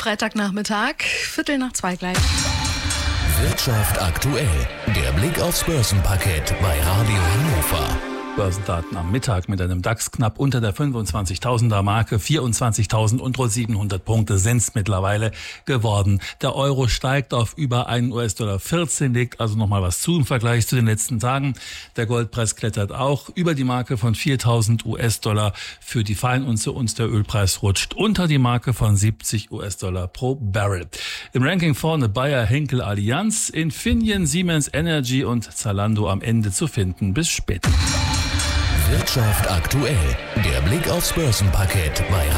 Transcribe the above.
Freitagnachmittag, 1:45 gleich. Wirtschaft aktuell. Der Blick aufs Börsenparkett bei Radio Hannover. Börsendaten am Mittag mit einem DAX knapp unter der 25.000er Marke. 24.700 Punkte sind es mittlerweile geworden. Der Euro steigt auf über $1,14, legt also nochmal was zu im Vergleich zu den letzten Tagen. Der Goldpreis klettert auch über die Marke von $4.000 für die Feinunze und der Ölpreis rutscht unter die Marke von $70 pro Barrel. Im Ranking vorne Bayer, Henkel, Allianz, Infineon, Siemens Energy und Zalando am Ende zu finden. Bis später. Wirtschaft aktuell. Der Blick aufs Börsenparkett bei